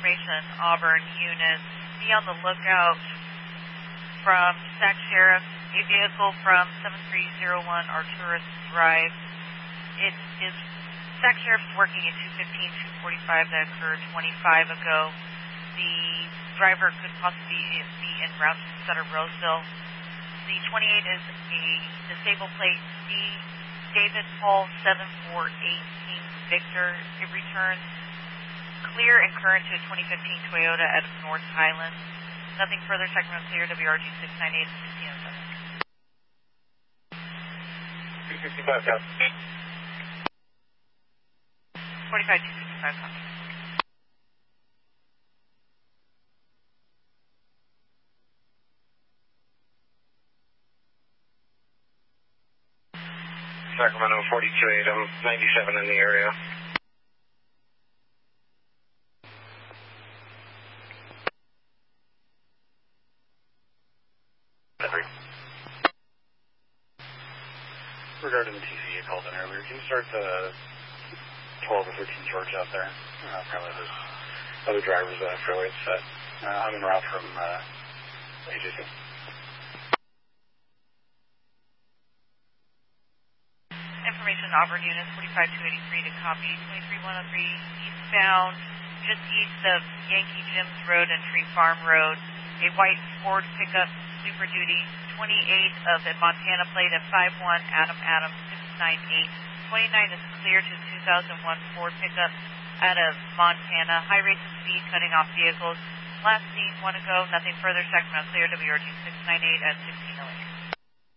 information, Auburn units, be on the lookout from Sac Sheriff, a vehicle from 7301 Arturis Drive. It is Sac Sheriff's working at 215-245 that occurred 25 ago. The driver could possibly be en route to Sutter Roseville. The 28 is a disabled plate C, David Paul 7418 Victor. It returns clear and current to a 2015 Toyota out of North Highland. Nothing further, Sacramento clear, WRG 698 1607. 265, copy. 45 265, copy. Sacramento 428, I'm 97 in the area. Regarding the TC you called in earlier, can you start the 12 or 13 George out there? Probably there's other drivers fairly upset. I'm en route from AJC. Information, Auburn units 45283 to copy 23103 eastbound, just east of Yankee Jim's Road and Tree Farm Road. A white Ford pickup, Super Duty, 28 of a Montana plate of 51 Adam 698. 29 is clear to 2001 Ford pickup out of Montana. High rates of speed, cutting off vehicles. Last seen, 1 ago, nothing further. Sacramento clear, WRG 698 at 1608.